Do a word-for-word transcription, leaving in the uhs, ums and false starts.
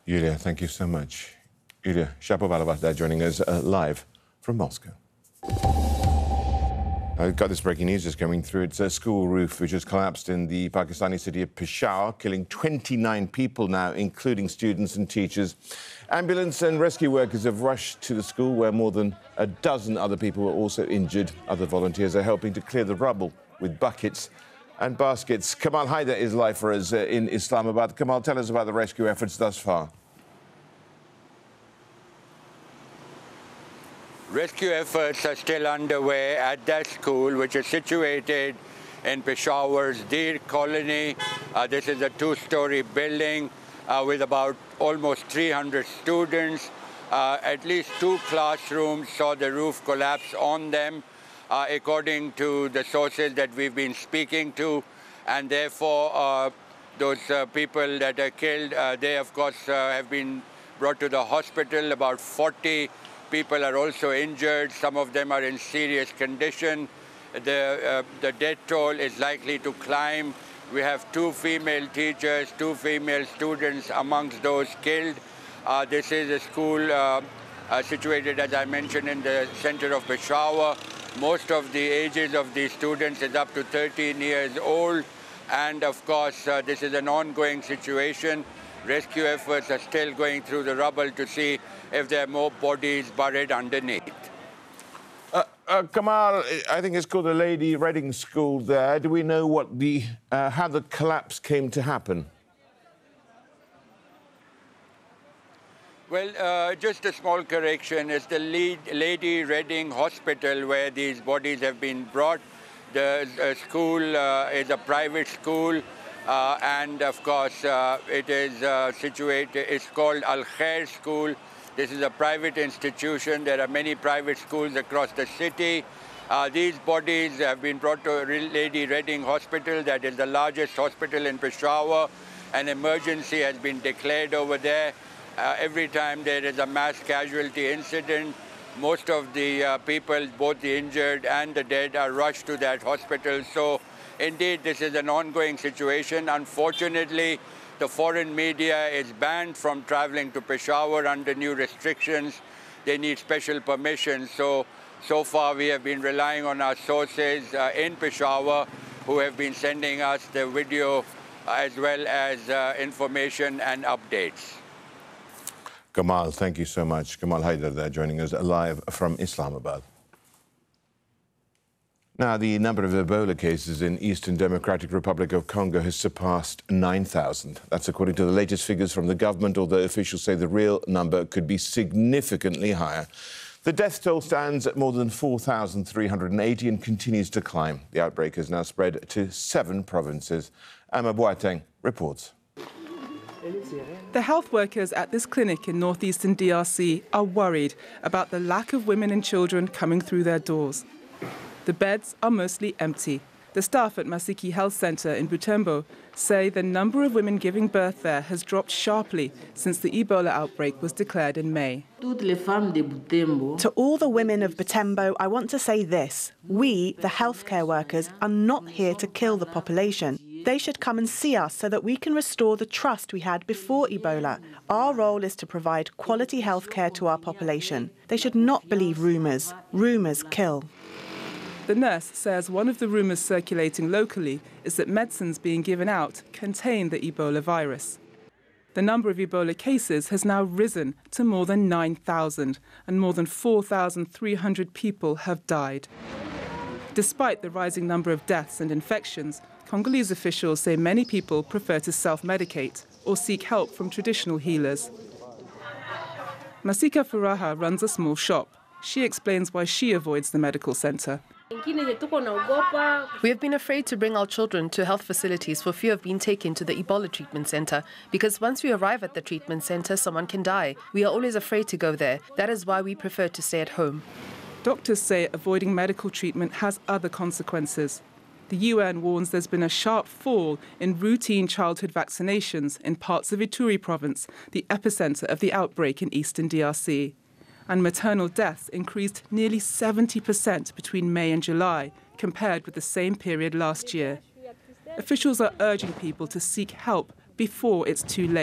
Yulia, thank you so much. Yulia Shapovalova there joining us uh, live from Moscow. I've got this breaking news just coming through. It's a school roof which has collapsed in the Pakistani city of Peshawar, killing twenty-nine people now, including students and teachers. Ambulance and rescue workers have rushed to the school where more than a dozen other people were also injured. Other volunteers are helping to clear the rubble with buckets and baskets. Kamal Haider is live for us uh, in Islamabad. Kamal, tell us about the rescue efforts thus far. Rescue efforts are still underway at that school, which is situated in Peshawar's Deer Colony. Uh, this is a two-story building uh, with about almost three hundred students. Uh, at least two classrooms saw the roof collapse on them, uh, according to the sources that we've been speaking to. And therefore, uh, those uh, people that are killed, uh, they, of course, uh, have been brought to the hospital. About forty people are also injured. Some of them are in serious condition. The, uh, the death toll is likely to climb. We have two female teachers, two female students amongst those killed. Uh, this is a school uh, uh, situated, as I mentioned, in the center of Peshawar. Most of the ages of these students is up to thirteen years old. And of course, uh, this is an ongoing situation. Rescue efforts are still going through the rubble to see if there are more bodies buried underneath. Uh, uh, Kamal, I think it's called the Lady Reading School there. Do we know what the, uh, how the collapse came to happen? Well, uh, just a small correction. It's the lead Lady Reading Hospital where these bodies have been brought. The uh, school uh, is a private school. Uh, and of course, uh, it is uh, situated, it's called Al Khair School. This is a private institution. There are many private schools across the city. Uh, these bodies have been brought to Lady Reading Hospital. That is the largest hospital in Peshawar. An emergency has been declared over there. Uh, every time there is a mass casualty incident, most of the uh, people, both the injured and the dead, are rushed to that hospital. So, indeed, this is an ongoing situation. Unfortunately, the foreign media is banned from traveling to Peshawar under new restrictions. They need special permission. So, so far we have been relying on our sources uh, in Peshawar who have been sending us the video as well as uh, information and updates. Kamal, thank you so much. Kamal Haider there joining us live from Islamabad. Now, the number of Ebola cases in Eastern Democratic Republic of Congo has surpassed nine thousand. That's according to the latest figures from the government, although officials say the real number could be significantly higher. The death toll stands at more than four thousand three hundred eighty and continues to climb. The outbreak has now spread to seven provinces. Emma Boateng reports. The health workers at this clinic in northeastern D R C are worried about the lack of women and children coming through their doors. The beds are mostly empty. The staff at Masiki Health Center in Butembo say the number of women giving birth there has dropped sharply since the Ebola outbreak was declared in May. To all the women of Butembo, I want to say this. We, the healthcare workers, are not here to kill the population. They should come and see us so that we can restore the trust we had before Ebola. Our role is to provide quality healthcare to our population. They should not believe rumours. Rumours kill. The nurse says one of the rumours circulating locally is that medicines being given out contain the Ebola virus. The number of Ebola cases has now risen to more than nine thousand, and more than four thousand three hundred people have died. Despite the rising number of deaths and infections, Congolese officials say many people prefer to self-medicate or seek help from traditional healers. Masika Furaha runs a small shop. She explains why she avoids the medical centre. We have been afraid to bring our children to health facilities for fear of being taken to the Ebola treatment center, because once we arrive at the treatment center, someone can die. We are always afraid to go there. That is why we prefer to stay at home. Doctors say avoiding medical treatment has other consequences. The U N warns there's been a sharp fall in routine childhood vaccinations in parts of Ituri province, the epicenter of the outbreak in eastern D R C. And maternal deaths increased nearly seventy percent between May and July, compared with the same period last year. Officials are urging people to seek help before it's too late.